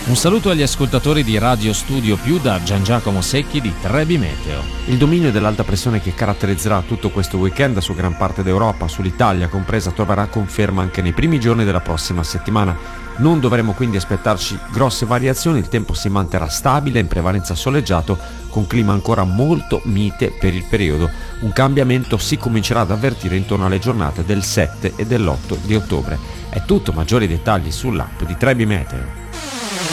Un saluto agli ascoltatori di Radio Studio Più da Gian Giacomo Secchi di Trebi Meteo. Il dominio dell'alta pressione che caratterizzerà tutto questo weekend su gran parte d'Europa, sull'Italia compresa, troverà conferma anche nei primi giorni della prossima settimana. Non dovremo quindi aspettarci grosse variazioni, il tempo si manterrà stabile, in prevalenza soleggiato, con clima ancora molto mite per il periodo. Un cambiamento si comincerà ad avvertire intorno alle giornate del 7 e dell'8 di ottobre. È tutto, maggiori dettagli sull'app di Trebi Meteo.